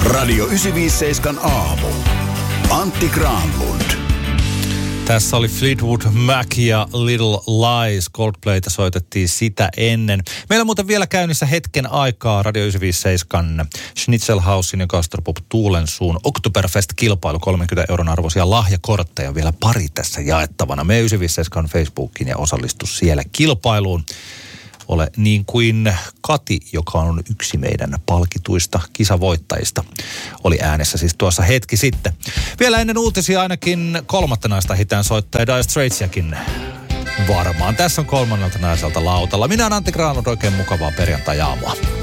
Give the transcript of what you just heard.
Radio 957 aamu. Antti Granlund. Tässä oli Fleetwood Mac ja Little Lies. Coldplayta soitettiin sitä ennen. Meillä on muuten vielä käynnissä hetken aikaa Radio 957 Schnitzelhausin ja Gastropop Tuulensuun Oktoberfest-kilpailu. 30 € arvoisia lahjakortteja. Vielä pari tässä jaettavana. Me 957 Facebookiin ja osallistu siellä kilpailuun. Ole niin kuin Kati, joka on yksi meidän palkituista kisavoittajista. Oli äänessä siis tuossa hetki sitten. Vielä ennen uutisia ainakin kolmatta naista hitään soittaa Dire Straitsiakin varmaan. Tässä on kolmannelta naiselta lautalla. Minä olen Antti Granlund, oikein mukavaa perjantai-aamua.